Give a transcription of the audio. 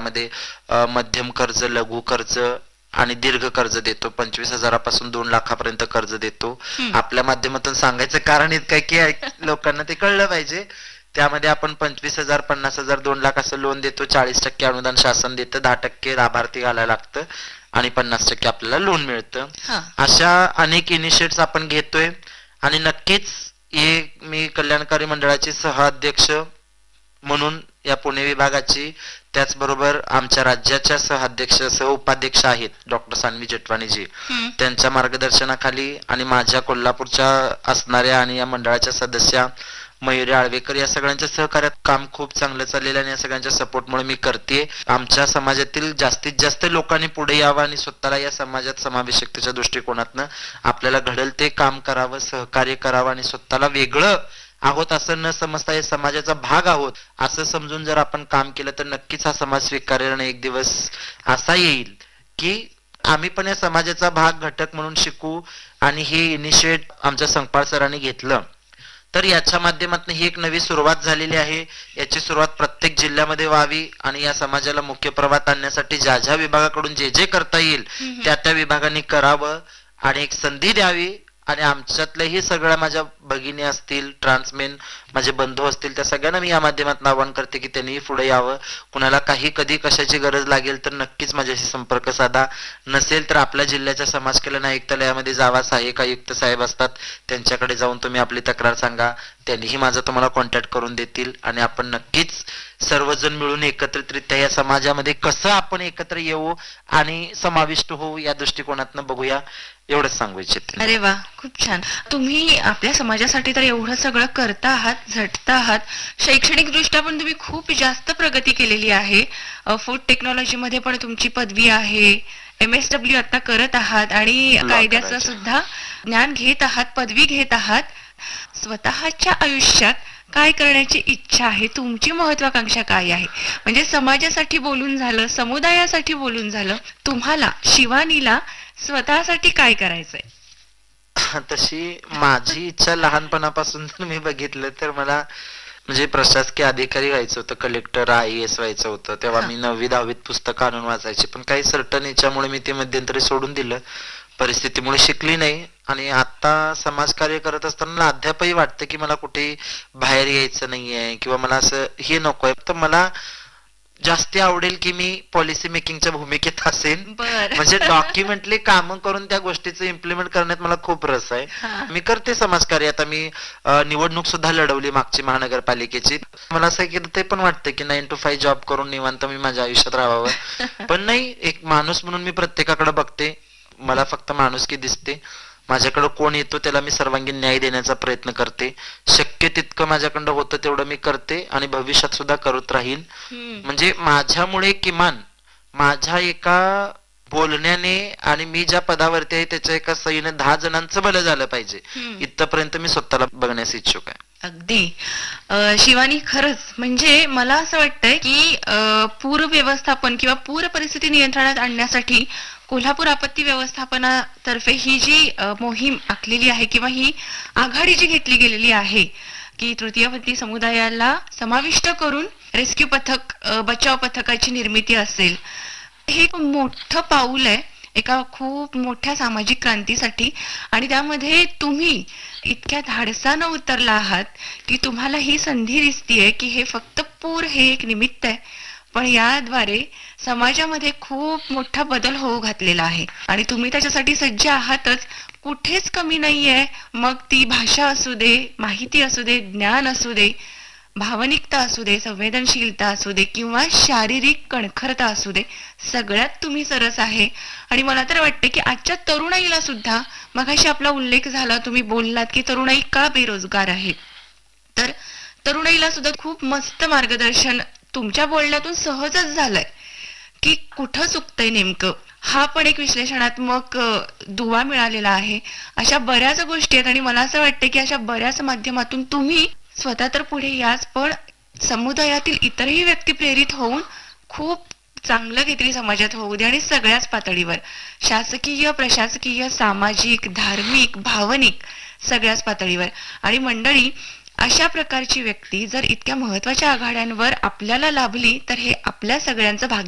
त्यामध्ये मध्यम कर्ज, लघु कर्ज आणि दीर्घ कर्ज देतो. 25,000पासून 2 लाखापर्यंत कर्ज देतो. आपल्या माध्यमातून सांगायचं कारण इतकं की लोकांना ते कळलं पाहिजे. त्यामध्ये आपण 25,000, 50,000, 2 लाख असं लोन देतो. 40% अनुदान शासन देतं, 10% लाभार्थी घालायला लागतं आणि 50% आपल्याला लोन मिळतं. अशा अनेक इनिशिएटिव्ह आपण घेतोय आणि नक्कीच हे मी कल्याणकारी मंडळाचे सहअध्यक्ष म्हणून या पुणे विभागाची, त्याचबरोबर आमच्या राज्याच्या सह उपाध्यक्ष आहेत डॉक्टर सान्वी जेठवाणीजी, त्यांच्या मार्गदर्शनाखाली आणि माझ्या कोल्हापूरच्या असणाऱ्या आणि या मंडळाच्या सदस्या मयुरी आळवेकर या सगळ्यांच्या सहकार्यात काम खूप चांगलं चाललेलं आणि या सगळ्यांच्या सपोर्टमुळे मी करते. आमच्या समाजातील जास्तीत जास्त लोकांनी पुढे यावं आणि स्वतःला या समाजात समावेशकतेच्या दृष्टिकोनातनं आपल्याला घडेल ते काम करावं, सहकार्य करावं आणि स्वतःला वेगळं आहोत असं न समजता या समाजाचा भाग आहोत असं समजून जर आपण काम केलं तर नक्कीच हा समाज स्वीकारेल आणि एक दिवस असा येईल की आम्ही पण या समाजाचा भाग, घटक म्हणून शिकू. आणि हे इनिशिएटिव्ह आमच्या संकपाळ सरांनी घेतलं तर याच्या माध्यमातून ही एक नवी सुरुवात झालेली आहे. याची सुरुवात प्रत्येक जिल्ह्यामध्ये व्हावी आणि या समाजाला मुख्य प्रवाहात आणण्यासाठी ज्या ज्या विभागाकडून जे जे करता येईल त्या त्या विभागांनी करावं आणि एक संधी द्यावी. आणि आमच्यातल्याही सगळ्या माझ्या भगिनी असतील, ट्रान्समेन माझे बंधू असतील, त्या सगळ्यांना मी या माध्यमातून आवाहन करते की त्यांनी पुढे यावं. कुणाला काही कधी कशाची गरज लागेल तर नक्कीच माझ्याशी संपर्क साधा. नसेल तर आपल्या जिल्ह्याच्या समाज कल्याण आयुक्तालयामध्ये जावा, सहाय्यक आयुक्त साहेब असतात त्यांच्याकडे जाऊन तुम्ही आपली तक्रार सांगा, त्यांनीही माझा तुम्हाला कॉन्टॅक्ट करून देतील आणि आपण नक्कीच सर्वजण मिळून एकत्रितरित्या या समाजामध्ये कसं आपण एकत्र येऊ आणि समाविष्ट होऊ या दृष्टिकोनातनं बघूया, एवढंच सांगू इच्छिते. अरे वा, खूप छान. तुम्ही आपल्या समाजासाठी तर एवढं सगळं करता आहात, झटता आहात. शैक्षणिक दृष्ट्या पण तुम्ही खूप जास्त प्रगती केलेली आहे. फूड टेक्नॉलॉजी मध्ये पण तुमची पदवी आहे. MSW आता करत आहात आणि कायद्याचं सुद्धा ज्ञान घेत आहात, पदवी घेत आहात. स्वतःच्या आयुष्यात काय करण्याची इच्छा आहे, तुमची महत्वाकांक्षा काय आहे? म्हणजे समाजासाठी बोलून झालं, समुदायासाठी बोलून झालं, तुम्हाला शिवानीला स्वतःसाठी काय करायचंय? तशी माझी इच्छा लहानपणापासून जर मी बघितलं तर मला म्हणजे प्रशासकीय अधिकारी व्हायचं होतं, कलेक्टर, IAS व्हायचं होतं. तेव्हा मी 9वी 10वीत पुस्तकं आणून वाचायची, पण काही सर्टन याच्यामुळे मी ते मध्यंतरी सोडून दिलं, परिस्थितीमुळे शिकली नाही. आणि आता समाजकार्य करत असताना अद्यापही वाटतं की मला कुठे बाहेर यायचं नाहीये किंवा मला असं हे नकोय. तर मला जास्ती आवडेल की मी पॉलिसी मेकिंगच्या भूमिकेत असेल, म्हणजे डॉक्युमेंटली काम करून त्या गोष्टीचं इम्प्लिमेंट करण्यात मला खूप रस आहे. मी करते समाजकार्य. आता मी निवडणूक सुद्धा लढवली मागची महानगरपालिकेची. मला असं की ते पण वाटतं की 9 to 5 जॉब करून निवांत मी माझ्या आयुष्यात राहावं, पण नाही, एक माणूस म्हणून मी प्रत्येकाकडे बघते. मला फक्त माणुसकी दिसते. माझ्याकडे कोण येतो त्याला मी सर्वांगीण न्याय देण्याचा प्रयत्न करते. शक्य तितकं माझ्याकडं होतं तेवढं मी करते आणि भविष्यात सुद्धा करत राहील. म्हणजे माझ्यामुळे किमान माझ्या एका बोलण्याने आणि मी ज्या पदावरती आहे त्याच्या एका सहीने 10 जणांचं भलं झालं पाहिजे, इथपर्यंत मी स्वतःला बघण्यास इच्छुक आहे. अगदी शिवानी, खरंच म्हणजे मला असं वाटतंय की पूर व्यवस्थापन किंवा पूर परिस्थिती नियंत्रणात आणण्यासाठी कोल्हापूर आपत्ती व्यवस्थापनातर्फे ही जी मोहीम आखलेली आहे किंवा ही आघाडी जी घेतली गेलेली आहे की तृतीयपंथी समुदायाला समाविष्ट करून रेस्क्यू पथक, बचाव पथकाची निर्मिती असेल, हे एक मोठं पाऊल आहे एका खूप मोठ्या सामाजिक क्रांतीसाठी. आणि त्यामध्ये तुम्ही इतक्या धाडसानं उतरला आहात की तुम्हाला ही संधी दिसतीये की हे फक्त पूर हे एक निमित्त आहे, पण याद्वारे समाजामध्ये खूप मोठा बदल होऊ घातलेला आहे आणि तुम्ही त्याच्यासाठी सज्ज आहातच. कुठेच कमी नाहीये. मग ती भाषा असू दे, माहिती असू दे, ज्ञान असू दे, भावनिकता असू दे, संवेदनशीलता असू दे किंवा शारीरिक कणखरता असू दे, सगळ्यात तुम्ही सरस आहे. आणि मला तर वाटते की आजच्या तरुणाईला सुद्धा, मगाशी आपला उल्लेख झाला, तुम्ही बोललात की तरुणाई का बेरोजगार आहे, तर तरुणाईला सुद्धा खूप मस्त मार्गदर्शन तुमच्या बोलण्यातून सहजच झालंय की कुठं चुकतंय नेमकं. हा पण एक विश्लेषणात्मक दुवा मिळालेला आहे. अशा बऱ्याच गोष्टी आहेत आणि मला असं वाटतं की अशा बऱ्याच माध्यमातून तुम्ही स्वतः तर पुढे याच, पण समुदायातील इतरही व्यक्ती प्रेरित होऊन खूप चांगलं काहीतरी समाजात होऊ दे आणि सगळ्याच पातळीवर, शासकीय, प्रशासकीय, सामाजिक, धार्मिक, भावनिक, सगळ्याच पातळीवर. आणि मंडळी, अशा प्रकारची व्यक्ती जर इतक्या महत्वाच्या आघाड्यांवर आपल्याला लाभली तर हे आपल्या सगळ्यांचं भाग्य